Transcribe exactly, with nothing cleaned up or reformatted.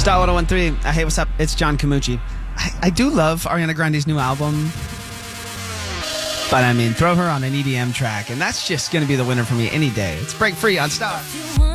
Star one oh one three. Uh, hey, what's up? It's John Camucci. I, I do love Ariana Grande's new album. But I mean, throw her on an E D M track, and that's just going to be the winner for me any day. It's Break Free on Star.